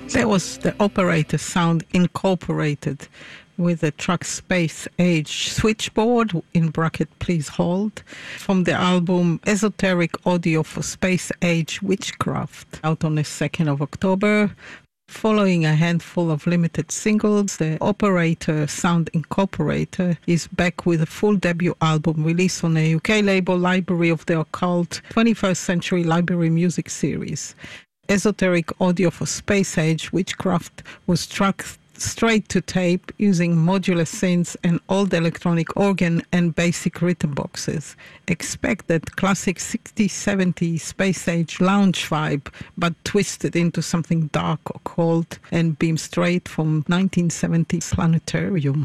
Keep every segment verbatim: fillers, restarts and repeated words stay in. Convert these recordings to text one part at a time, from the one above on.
There was the Operator Sound Incorporated with the track Space Age Switchboard, in bracket please hold, from the album Esoteric Audio for Space Age Witchcraft, out on the second of October. Following a handful of limited singles, the Operator Sound Incorporated is back with a full debut album released on the U K label Library of the Occult twenty-first Century Library Music Series. Esoteric Audio for Space Age Witchcraft was tracked straight to tape using modular synths and old electronic organ and basic rhythm boxes. Expect that classic sixties seventies space age lounge vibe, but twisted into something dark or cold and beamed straight from nineteen seventies planetarium.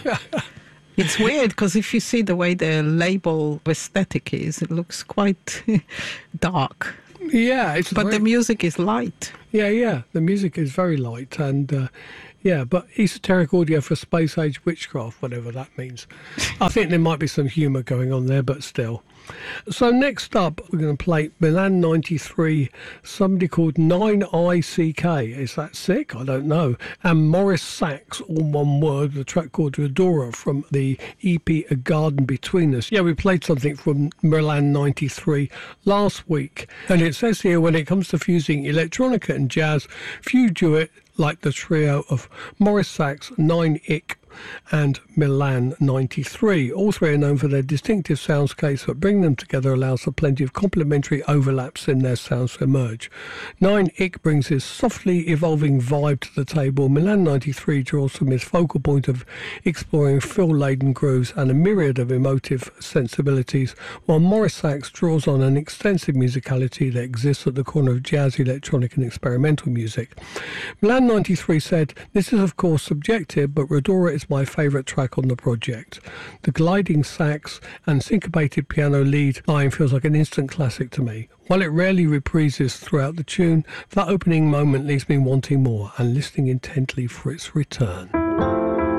It's weird because if you see the way the label aesthetic is, it looks quite dark. Yeah, it's but very... the music is light. Yeah, yeah, the music is very light, and uh, yeah, but esoteric audio for space age witchcraft, whatever that means. I think there might be some humour going on there, but still. So next up, we're going to play Milan ninety-three, somebody called nine I C K. Is that sick? I don't know. And Morris Sachs, all one word, the track called Redora from the E P A Garden Between Us. Yeah, we played something from Milan ninety-three last week. And it says here, when it comes to fusing electronica and jazz, few do it like the trio of Morris Sachs, nine I C K, and Milan ninety-three. All three are known for their distinctive soundscapes, but bringing them together allows for plenty of complementary overlaps in their sounds to emerge. nine I C K brings his softly evolving vibe to the table. Milan ninety-three draws from his focal point of exploring fill-laden grooves and a myriad of emotive sensibilities, while Morris Sachs draws on an extensive musicality that exists at the corner of jazz, electronic and experimental music. Milan ninety-three said, "This is of course subjective, but Redora is my favourite track on the project. The gliding sax and syncopated piano lead line feels like an instant classic to me. While it rarely reprises throughout the tune, that opening moment leaves me wanting more and listening intently for its return."